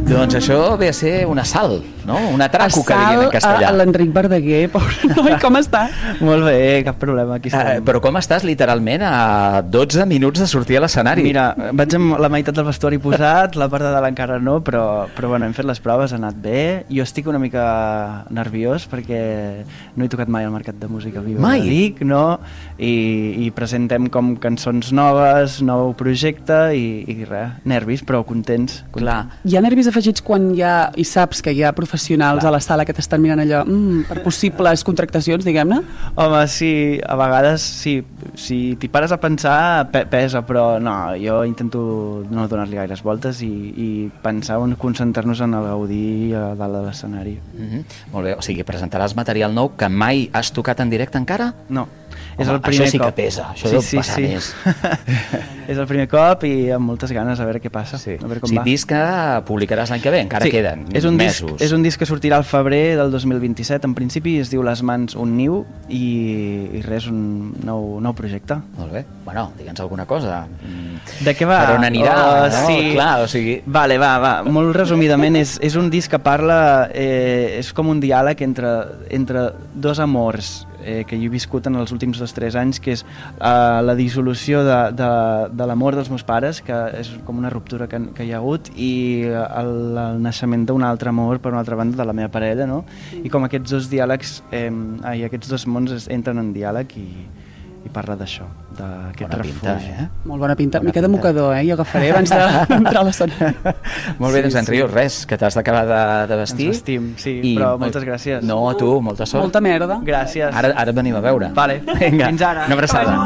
Doncs això ve a ser un assalt, no? Un atraco, que diguin en castellà. A l'Enric Verdaguer, pobre noi, com està? Molt bé, cap problema, aquí estem. Però com estàs literalment a 12 minuts de sortir a l'escenari? Mira, vaig amb la meitat del vestuari posat, la part de dalt encara no, però bueno, hem fet les proves, ha anat bé. Jo estic una mica nerviós perquè no he tocat mai al Mercat de Música Viva. Mai? Dic, no? I presentem com cançons noves, nou projecte i res, nervis, però contents. Clar. Hi ha nervis afegits quan hi ha, i saps que hi ha professionals a la sala que t'estan mirant allò per possibles contractacions, diguem-ne? Home, sí, a vegades sí, si t'hi pares a pensar pesa, però no, jo intento no donar-li gaires voltes i pensar en concentrar-nos en el gaudir a dalt de l'escenari. Molt bé, o sigui, presentaràs material nou que mai has tocat en directe encara? No. Home, És el primer això sí que cop. pesa, això deu passar més. És el primer cop i amb moltes ganes a veure què passa, Sí. a veure com Sí, va. disc que publicaràs l'any que ve, encara queden és un mesos. Disc, és un disc que sortirà al febrer del 2027, en principi es diu Les mans un niu i res, un nou projecte. Molt bé, bueno, digue'ns alguna cosa. De què va? Per on anirà, no? Sí. Clar, o sigui... Vale, va, molt resumidament, és un disc que parla, és com un diàleg entre dos amors que jo he viscut en els últims 2-3 anys, que és la dissolució de l'amor dels meus pares, que és com una ruptura que hi ha hagut, i el naixement d'un altre amor, per una altra banda, de la meva parella, no? I com aquests dos diàlegs, aquests dos mons entren en diàleg i parla d'això, d'aquest refugi. Bona pinta, Molt bona pinta. Bona Mica de pinta. mocador, jo agafaré abans d'entrar a l'escenari. Molt bé, doncs en Rius, res, que t'has d'acabar de vestir. Ens vestim, sí, però moltes gràcies. No, a tu, molta sort. Molta merda. Gràcies. Ara et venim a veure. Vale, Vinga, fins ara. una abraçada.